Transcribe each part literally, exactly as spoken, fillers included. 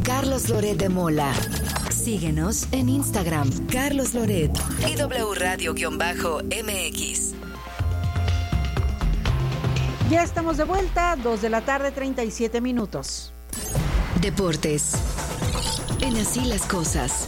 Carlos Loret de Mola. Síguenos en Instagram, Carlos Loret y W Radio-M X. Ya estamos de vuelta, dos de la tarde, treinta y siete minutos. Deportes. En Así las Cosas.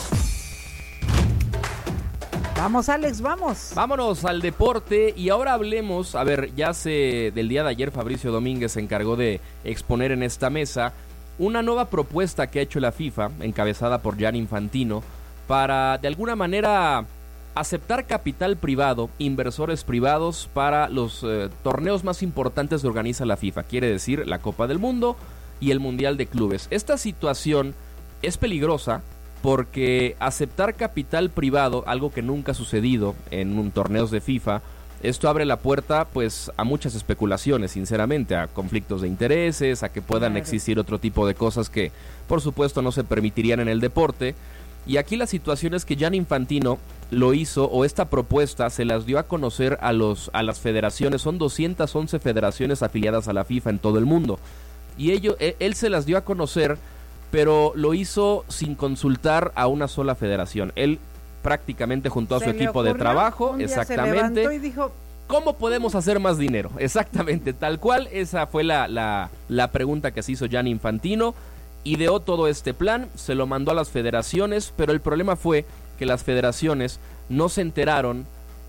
Vamos, Alex, vamos. Vámonos al deporte y ahora hablemos, a ver, ya se del día de ayer Fabricio Domínguez se encargó de exponer en esta mesa una nueva propuesta que ha hecho la FIFA, encabezada por Gianni Infantino, para de alguna manera aceptar capital privado, inversores privados para los eh, torneos más importantes que organiza la FIFA, quiere decir la Copa del Mundo y el Mundial de Clubes. Esta situación es peligrosa porque aceptar capital privado, algo que nunca ha sucedido en un torneos de FIFA, esto abre la puerta pues a muchas especulaciones, sinceramente, a conflictos de intereses, a que puedan claro. existir otro tipo de cosas que por supuesto no se permitirían en el deporte. Y aquí la situación es que Gianni Infantino lo hizo, o esta propuesta se las dio a conocer a los a las federaciones. Son doscientas once federaciones afiliadas a la FIFA en todo el mundo, y ello, él se las dio a conocer, pero lo hizo sin consultar a una sola federación. Él prácticamente junto a su equipo de trabajo, exactamente, y dijo, ¿cómo podemos hacer más dinero? Exactamente, tal cual, esa fue la, la, la pregunta que se hizo Gianni Infantino. Ideó todo este plan, se lo mandó a las federaciones, pero el problema fue que las federaciones no se enteraron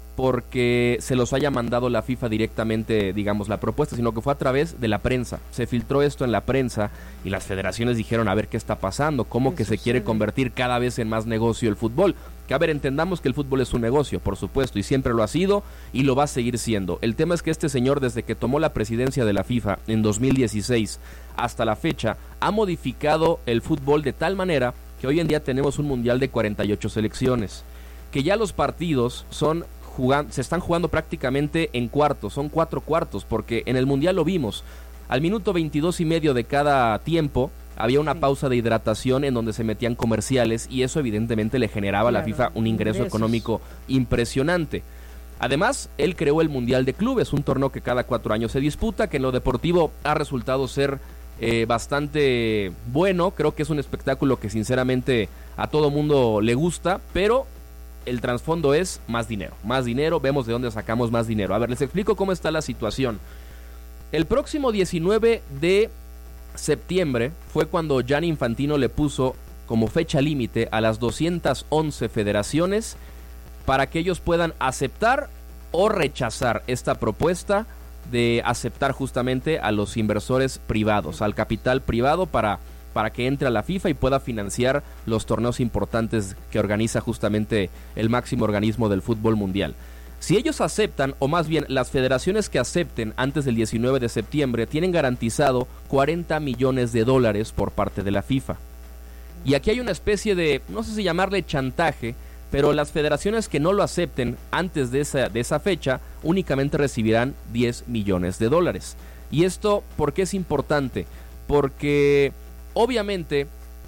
porque se los haya mandado la FIFA directamente, digamos, la propuesta, sino que fue a través de la prensa. Se filtró esto en la prensa y las federaciones dijeron, a ver qué está pasando, cómo que se quiere convertir cada vez en más negocio el fútbol. Que a ver, entendamos que el fútbol es un negocio, por supuesto, y siempre lo ha sido y lo va a seguir siendo. El tema es que este señor, desde que tomó la presidencia de la FIFA en dos mil dieciséis hasta la fecha, ha modificado el fútbol de tal manera que hoy en día tenemos un mundial de cuarenta y ocho selecciones, que ya los partidos son jugando, se están jugando prácticamente en cuartos, son cuatro cuartos, porque en el mundial lo vimos, al minuto veintidós y medio de cada tiempo había una sí. pausa de hidratación en donde se metían comerciales, y eso evidentemente le generaba claro, a la FIFA un ingreso ingresos. económico impresionante. Además, él creó el Mundial de Clubes, un torneo que cada cuatro años se disputa, que en lo deportivo ha resultado ser eh, bastante bueno. Creo que es un espectáculo que sinceramente a todo mundo le gusta, pero el trasfondo es más dinero, más dinero, vemos de dónde sacamos más dinero. A ver, les explico cómo está la situación. El próximo diecinueve de septiembre fue cuando Gianni Infantino le puso como fecha límite a las doscientas once federaciones para que ellos puedan aceptar o rechazar esta propuesta de aceptar justamente a los inversores privados, al capital privado para, para que entre a la FIFA y pueda financiar los torneos importantes que organiza justamente el máximo organismo del fútbol mundial. Si ellos aceptan, o más bien las federaciones que acepten antes del diecinueve de septiembre, tienen garantizado cuarenta millones de dólares por parte de la FIFA. Y aquí hay una especie de, no sé si llamarle chantaje, pero las federaciones que no lo acepten antes de esa, de esa fecha únicamente recibirán diez millones de dólares. Y esto, ¿por qué es importante? Porque obviamente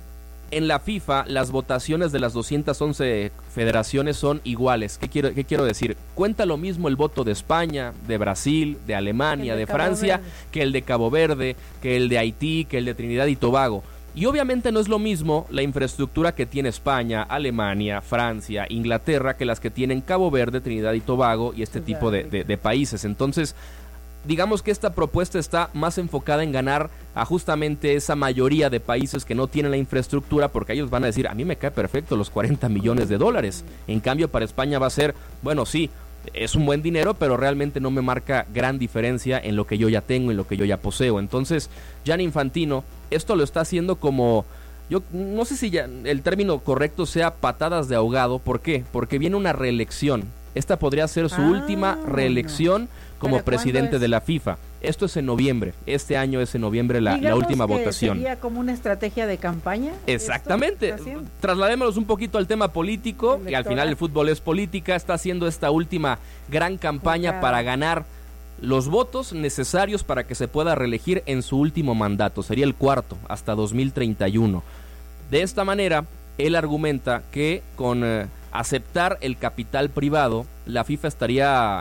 en la FIFA las votaciones de las doscientas once federaciones son iguales. ¿Qué quiero, qué quiero decir? Cuenta lo mismo el voto de España, de Brasil, de Alemania, de, de Francia, que el de Cabo Verde, que el de Haití, que el de Trinidad y Tobago. Y obviamente no es lo mismo la infraestructura que tiene España, Alemania, Francia, Inglaterra, que las que tienen Cabo Verde, Trinidad y Tobago y este tipo de, de, de países. Entonces, digamos que esta propuesta está más enfocada en ganar a justamente esa mayoría de países que no tienen la infraestructura, porque ellos van a decir, a mí me cae perfecto los cuarenta millones de dólares. En cambio, para España va a ser, bueno, sí, es un buen dinero, pero realmente no me marca gran diferencia en lo que yo ya tengo, en lo que yo ya poseo. Entonces, Gianni Infantino esto lo está haciendo como, yo no sé si ya el término correcto sea patadas de ahogado. ¿Por qué? Porque viene una reelección. Esta podría ser su ah, última reelección como presidente de la FIFA. Esto es en noviembre. Este año es en noviembre la, la última que votación. ¿Sería como una estrategia de campaña? Exactamente. Trasladémonos un poquito al tema político, y al final el fútbol es política. Está haciendo esta última gran campaña claro. para ganar los votos necesarios para que se pueda reelegir en su último mandato. Sería el cuarto, hasta dos mil treinta y uno. De esta manera, él argumenta que con eh, aceptar el capital privado, la FIFA estaría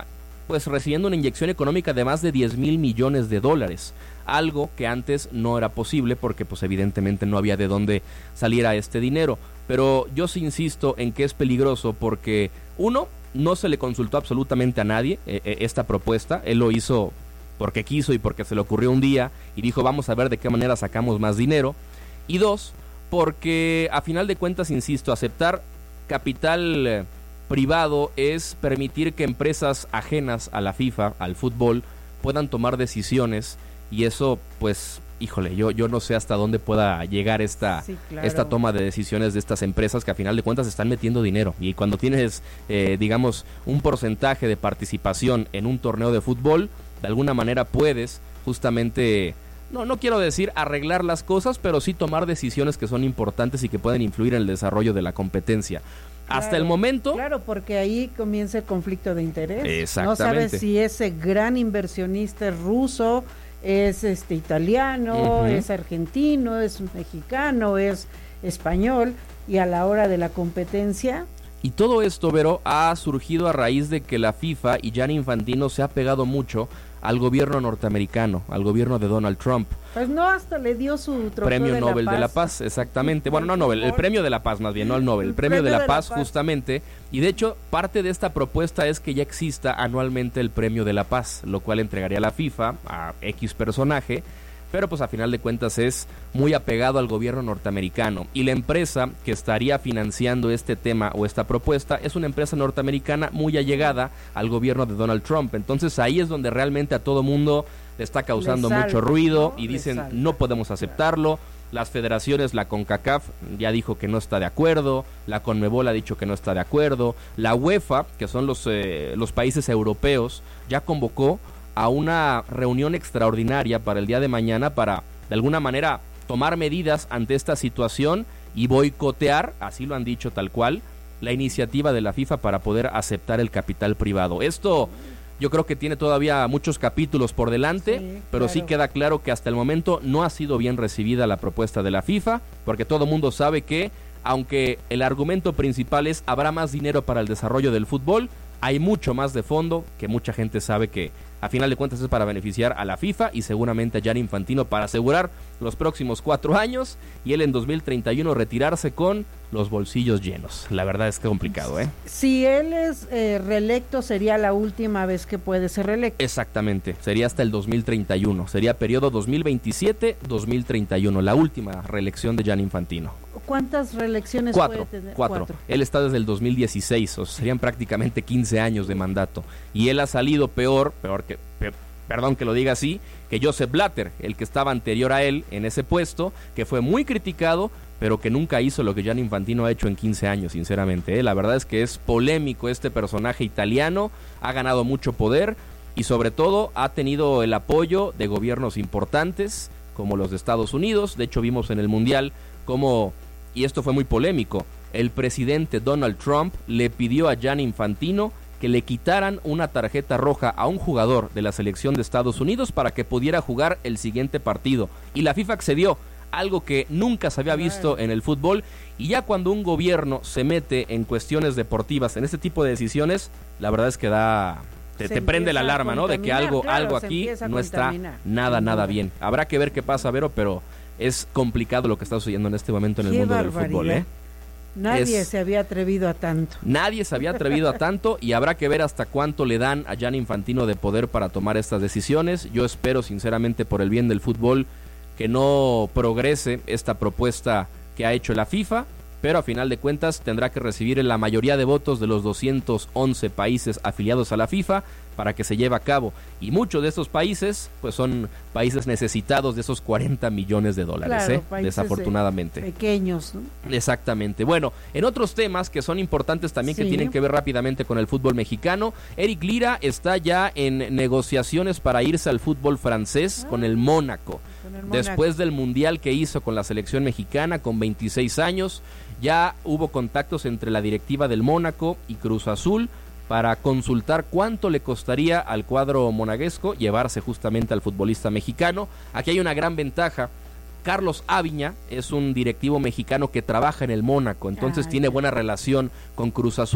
pues recibiendo una inyección económica de más de diez mil millones de dólares, algo que antes no era posible porque pues evidentemente no había de dónde saliera este dinero. Pero yo sí insisto en que es peligroso porque, uno, no se le consultó absolutamente a nadie eh, eh, esta propuesta. Él lo hizo porque quiso y porque se le ocurrió un día y dijo vamos a ver de qué manera sacamos más dinero. Y dos, porque a final de cuentas, insisto, aceptar capital eh, privado es permitir que empresas ajenas a la FIFA, al fútbol, puedan tomar decisiones, y eso pues, híjole, yo, yo no sé hasta dónde pueda llegar esta, sí, claro. esta toma de decisiones de estas empresas que a final de cuentas están metiendo dinero, y cuando tienes eh, digamos un porcentaje de participación en un torneo de fútbol, de alguna manera puedes justamente, no, no quiero decir arreglar las cosas, pero sí tomar decisiones que son importantes y que pueden influir en el desarrollo de la competencia. Claro, hasta el momento... Claro, porque ahí comienza el conflicto de interés. Exactamente. No sabes si ese gran inversionista es ruso, es este italiano, uh-huh. es argentino, es mexicano, es español, y a la hora de la competencia... Y todo esto, Vero, ha surgido a raíz de que la FIFA y Gianni Infantino se ha pegado mucho al gobierno norteamericano, al gobierno de Donald Trump. Pues no, hasta le dio su trofeo Premio de Nobel la de la Paz, exactamente. Bueno, no Nobel, el Premio de la Paz más bien, no el Nobel, el Premio, el premio de, la, de Paz, la Paz justamente. Y de hecho, parte de esta propuesta es que ya exista anualmente el Premio de la Paz, lo cual entregaría la FIFA a X personaje, pero pues a final de cuentas es muy apegado al gobierno norteamericano, y la empresa que estaría financiando este tema o esta propuesta es una empresa norteamericana muy allegada al gobierno de Donald Trump. Entonces ahí es donde realmente a todo mundo le está causando le salta, mucho ruido, ¿no? Y dicen no podemos aceptarlo. Las federaciones, la CONCACAF ya dijo que no está de acuerdo, la CONMEBOL ha dicho que no está de acuerdo, la UEFA, que son los, eh, los países europeos, ya convocó a una reunión extraordinaria para el día de mañana para, de alguna manera, tomar medidas ante esta situación y boicotear, así lo han dicho tal cual, la iniciativa de la FIFA para poder aceptar el capital privado. Esto yo creo que tiene todavía muchos capítulos por delante, sí, pero claro. sí queda claro que hasta el momento no ha sido bien recibida la propuesta de la FIFA, porque todo mundo sabe que, aunque el argumento principal es habrá más dinero para el desarrollo del fútbol, hay mucho más de fondo que mucha gente sabe que a final de cuentas es para beneficiar a la FIFA y seguramente a Gianni Infantino para asegurar los próximos cuatro años y él en dos mil treinta y uno retirarse con los bolsillos llenos. La verdad es que complicado, ¿eh? Si él es eh, reelecto, sería la última vez que puede ser reelecto. Exactamente, sería hasta el dos mil treinta y uno, sería periodo dos mil veintisiete a dos mil treinta y uno, la última reelección de Gianni Infantino. ¿Cuántas reelecciones cuatro, puede tener? Cuatro. Cuatro. Él está desde el dos mil dieciséis, o sea, serían prácticamente quince años de mandato. Y él ha salido peor, peor que, pe, perdón que lo diga así, que Joseph Blatter, el que estaba anterior a él en ese puesto, que fue muy criticado, pero que nunca hizo lo que Gianni Infantino ha hecho en quince años, sinceramente. ¿eh? La verdad es que es polémico este personaje italiano, ha ganado mucho poder y sobre todo ha tenido el apoyo de gobiernos importantes, como los de Estados Unidos. De hecho, vimos en el Mundial cómo, y esto fue muy polémico, el presidente Donald Trump le pidió a Gianni Infantino que le quitaran una tarjeta roja a un jugador de la selección de Estados Unidos para que pudiera jugar el siguiente partido. Y la FIFA accedió, algo que nunca se había visto en el fútbol. Y ya cuando un gobierno se mete en cuestiones deportivas, en este tipo de decisiones, la verdad es que da... Te, te prende la alarma, ¿no? De que algo, claro, algo aquí no está nada, nada bien. Habrá que ver qué pasa, Vero, pero es complicado lo que está sucediendo en este momento en el mundo del fútbol, ¿eh? Nadie es, se había atrevido a tanto. Nadie se había atrevido a tanto y habrá que ver hasta cuánto le dan a Gianni Infantino de poder para tomar estas decisiones. Yo espero sinceramente por el bien del fútbol que no progrese esta propuesta que ha hecho la FIFA, pero a final de cuentas tendrá que recibir la mayoría de votos de los doscientos once países afiliados a la FIFA para que se lleve a cabo, y muchos de estos países pues son países necesitados de esos cuarenta millones de dólares, claro, ¿eh? Desafortunadamente. Pequeños, ¿no? Exactamente. Bueno, en otros temas que son importantes también, sí, que tienen que ver rápidamente con el fútbol mexicano, Eric Lira está ya en negociaciones para irse al fútbol francés ah, con el Mónaco. Con el Mónaco. Después del mundial que hizo con la selección mexicana con veintiséis años, ya hubo contactos entre la directiva del Mónaco y Cruz Azul para consultar cuánto le costaría al cuadro monegasco llevarse justamente al futbolista mexicano. Aquí hay una gran ventaja. Carlos Aviña es un directivo mexicano que trabaja en el Mónaco, entonces ah, tiene buena relación con Cruz Azul,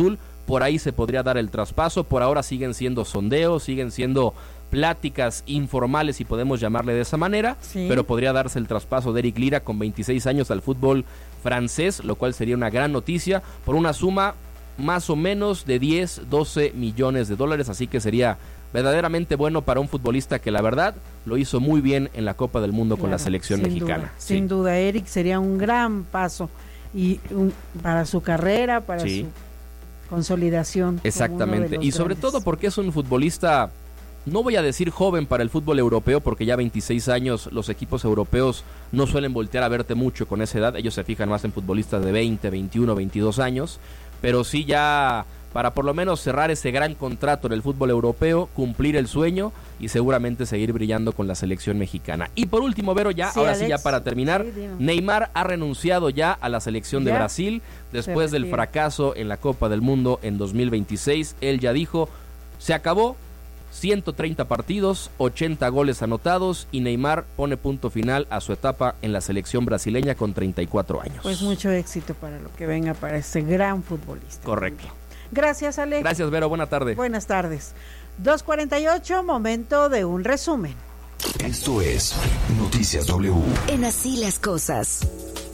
por ahí se podría dar el traspaso. Por ahora siguen siendo sondeos, siguen siendo pláticas informales, si podemos llamarle de esa manera, sí. Pero podría darse el traspaso de Eric Lira con veintiséis años al fútbol francés, lo cual sería una gran noticia, por una suma más o menos de diez, doce millones de dólares, así que sería verdaderamente bueno para un futbolista que la verdad lo hizo muy bien en la Copa del Mundo, claro, con la selección sin mexicana. Duda, sí. Sin duda, Eric sería un gran paso y un, para su carrera, para sí. su consolidación. Exactamente, y sobre grandes. todo porque es un futbolista, no voy a decir joven para el fútbol europeo, porque ya veintiséis años los equipos europeos no suelen voltear a verte mucho con esa edad, ellos se fijan más en futbolistas de veinte, veintiuno, veintidós años, pero sí ya para por lo menos cerrar ese gran contrato en el fútbol europeo, cumplir el sueño y seguramente seguir brillando con la selección mexicana. Y por último, Vero, ya, sí, ahora Alex, sí ya para terminar, sí, Neymar ha renunciado ya a la selección ¿Ya? de Brasil, después del fracaso en la Copa del Mundo en dos mil veintiséis, él ya dijo, se acabó, ciento treinta partidos, ochenta goles anotados y Neymar pone punto final a su etapa en la selección brasileña con treinta y cuatro años. Pues mucho éxito para lo que venga para este gran futbolista. Correcto. Gracias, Alex. Gracias, Vero. Buena tarde. Buenas tardes. dos cuarenta y ocho, momento de un resumen. Esto es Noticias W. En Así las Cosas.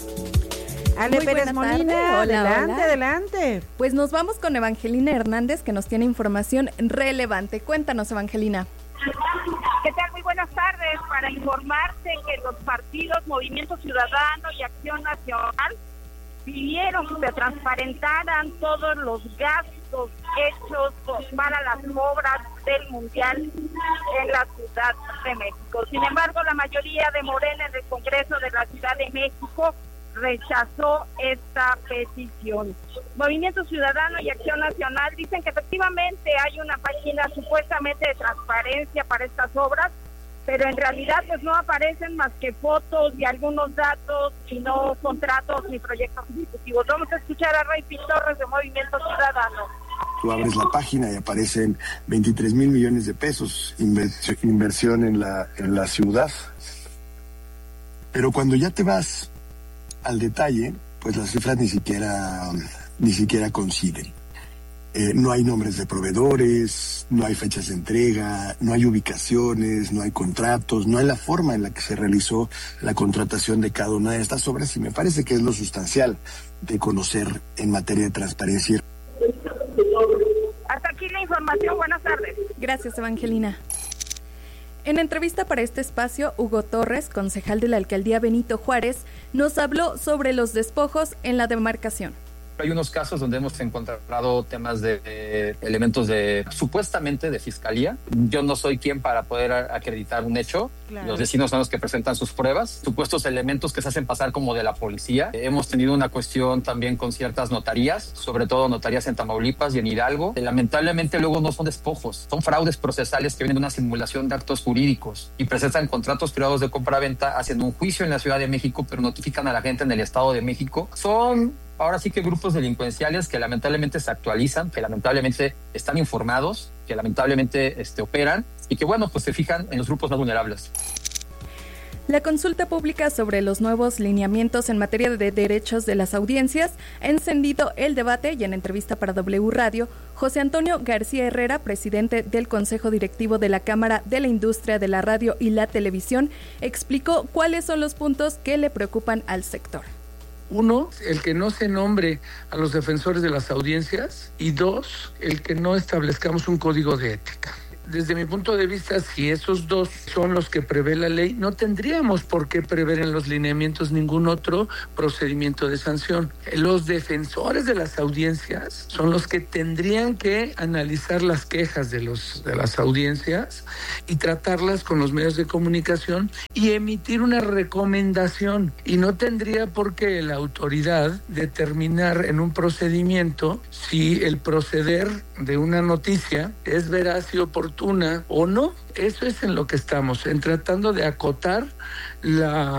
Ale Muy Pérez Molina, hola, adelante, hola. adelante. Pues nos vamos con Evangelina Hernández, que nos tiene información relevante. Cuéntanos, Evangelina. ¿Qué tal? Muy buenas tardes. Para informarte que los partidos Movimiento Ciudadano y Acción Nacional pidieron que se transparentaran todos los gastos hechos para las obras del Mundial en la Ciudad de México. Sin embargo, la mayoría de Morena en el Congreso de la Ciudad de México rechazó esta petición. Movimiento Ciudadano y Acción Nacional dicen que efectivamente hay una página supuestamente de transparencia para estas obras, pero en realidad pues no aparecen más que fotos y algunos datos y no contratos ni proyectos ejecutivos. Vamos a escuchar a Rey Torres de Movimiento Ciudadano. Tú abres la página y aparecen veintitrés mil millones de pesos inversión, inversión en la en la ciudad, pero cuando ya te vas al detalle, pues las cifras ni siquiera ni siquiera coinciden. Eh, no hay nombres de proveedores, no hay fechas de entrega, no hay ubicaciones, no hay contratos, no hay la forma en la que se realizó la contratación de cada una de estas obras, y me parece que es lo sustancial de conocer en materia de transparencia. Hasta aquí la información. Buenas tardes. Gracias, Evangelina. En entrevista para este espacio, Hugo Torres, concejal de la alcaldía Benito Juárez, nos habló sobre los despojos en la demarcación. Hay unos casos donde hemos encontrado temas de, de elementos de supuestamente de fiscalía. Yo no soy quien para poder acreditar un hecho. Claro. Los vecinos son los que presentan sus pruebas. Supuestos elementos que se hacen pasar como de la policía. Hemos tenido una cuestión también con ciertas notarías, sobre todo notarías en Tamaulipas y en Hidalgo. Lamentablemente luego no son despojos, son fraudes procesales que vienen de una simulación de actos jurídicos y presentan contratos privados de compra-venta, hacen un juicio en la Ciudad de México, pero notifican a la gente en el Estado de México. Son ahora sí que grupos delincuenciales que lamentablemente se actualizan, que lamentablemente están informados, que lamentablemente este, operan y que bueno, pues se fijan en los grupos más vulnerables. La consulta pública sobre los nuevos lineamientos en materia de derechos de las audiencias ha encendido el debate y en entrevista para W Radio, José Antonio García Herrera, presidente del Consejo Directivo de la Cámara de la Industria de la Radio y la Televisión, explicó cuáles son los puntos que le preocupan al sector. Uno, el que no se nombre a los defensores de las audiencias, y dos, el que no establezcamos un código de ética. Desde mi punto de vista, si esos dos son los que prevé la ley, no tendríamos por qué prever en los lineamientos ningún otro procedimiento de sanción. Los defensores de las audiencias son los que tendrían que analizar las quejas de, los, de las audiencias y tratarlas con los medios de comunicación y emitir una recomendación. Y no tendría por qué la autoridad determinar en un procedimiento si el proceder de una noticia es veraz y oportuno o no. Eso es en lo que estamos, en tratando de acotar la